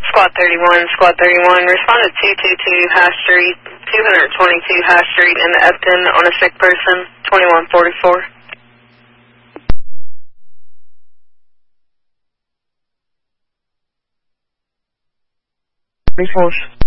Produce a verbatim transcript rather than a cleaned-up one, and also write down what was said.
Squad thirty-one, Squad thirty-one, respond to two two two High Street, two twenty-two High Street in Upton on a sick person, twenty-one forty-four. Report.